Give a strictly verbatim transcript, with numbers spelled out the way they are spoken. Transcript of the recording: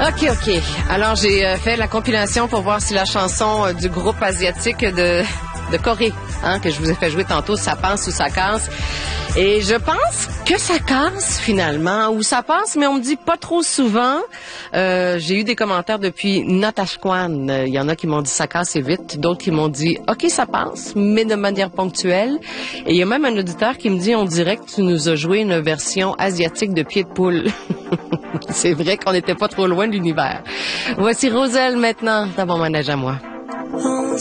OK, OK. Alors, j'ai euh, fait la compilation pour voir si la chanson euh, du groupe asiatique de, de Corée, hein, que je vous ai fait jouer tantôt, ça passe ou ça casse. Et je pense que ça casse, finalement, ou ça passe, mais on me dit pas trop souvent. Euh, j'ai eu des commentaires depuis Natashquan. Il y en a qui m'ont dit ça casse et vite, d'autres qui m'ont dit OK, ça passe, mais de manière ponctuelle. Et il y a même un auditeur qui me dit on dirait que tu nous as joué une version asiatique de Pied de poule. C'est vrai qu'on n'était pas trop loin de l'univers. Voici Roselle maintenant, dans mon manège à moi. On